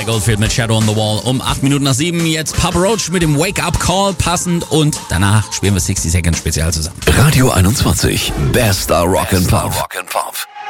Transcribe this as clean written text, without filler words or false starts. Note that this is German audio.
Mike Oldfield mit Shadow on the Wall um 8 Minuten nach 7. Jetzt Papa Roach mit dem Wake Up Call passend und danach spielen wir 60 Seconds Spezial zusammen. Radio 21, bester Rock and Pop.